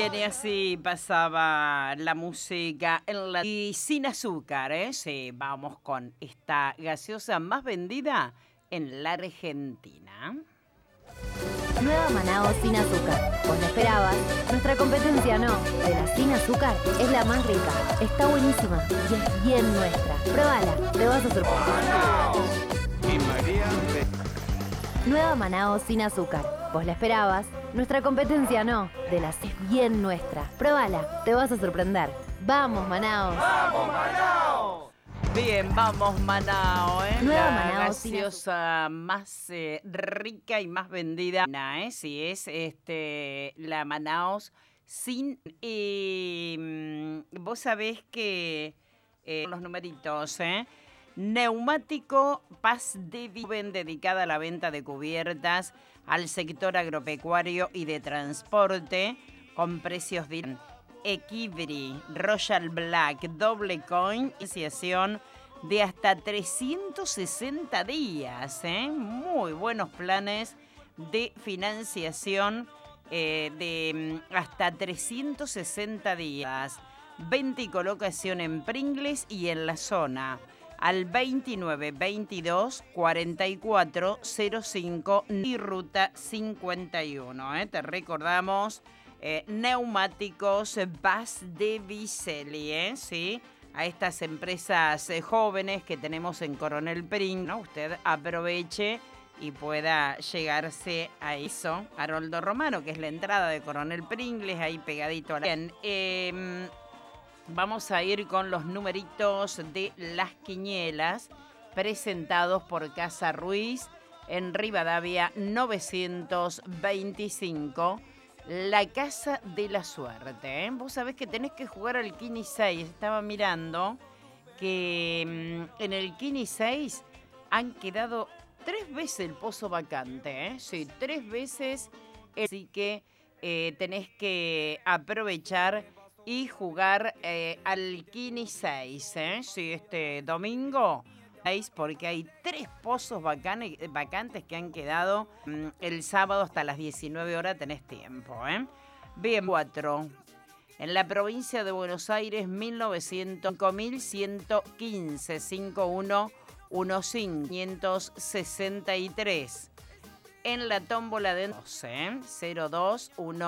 Bien, y así pasaba la música en la... Y sin azúcar, ¿eh? Sí, vamos con esta gaseosa más vendida en la Argentina. Nueva Manaos sin azúcar. Vos la esperabas, nuestra competencia no. De la sin azúcar es la más rica, está buenísima y es bien nuestra. Pruébala, te vas a sorprender. Y María Nueva Manaos sin azúcar. Vos la esperabas, nuestra competencia no. De la es bien nuestra. Pruébala, te vas a sorprender. ¡Vamos, Manaos! ¡Vamos, Manao! Bien, vamos, Manao, ¿eh? Nueva La Manaos sin gaseosa más rica y más vendida, ¿eh? Sí, es la Manaos sin... vos sabés que los numeritos, ¿eh? Neumático Paz de Viven, dedicada a la venta de cubiertas al sector agropecuario y de transporte, con precios de Equibri, Royal Black, doble coin, iniciación de hasta 360 días, ¿eh? Muy buenos planes de financiación de hasta 360 días. Venta y colocación en Pringles y en la zona. Al 29 22 44 05 y ruta 51. Te recordamos neumáticos Paz de Vicelli, ¿sí? A estas empresas jóvenes que tenemos en Coronel Pring, ¿no? Usted aproveche y pueda llegarse a eso. Haroldo Romano, que es la entrada de Coronel Pringles, ahí pegadito a la... Bien, vamos a ir con los numeritos de las quinielas presentados por Casa Ruiz en Rivadavia 925, la Casa de la Suerte. Vos sabés que tenés que jugar al Kini 6. Estaba mirando que en el Kini 6 han quedado 3 veces el pozo vacante, ¿eh? Sí, 3 veces. Así que tenés que aprovechar y jugar al Kini 6, ¿eh? Sí, este domingo, porque hay 3 pozos vacantes que han quedado. El sábado hasta las 19 horas tenés tiempo, ¿eh? Bien, 4. En la provincia de Buenos Aires, 5115, 5115, 563. En la tómbola de 02, 1.